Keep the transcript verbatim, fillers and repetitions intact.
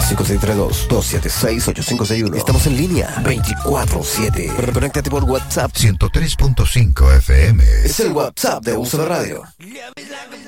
cinco seis tres dos, dos siete seis, ocho cinco seis uno. Estamos en línea veinticuatro siete. Conéctate por WhatsApp ciento tres punto cinco F M. Es el WhatsApp de Uso de Radio.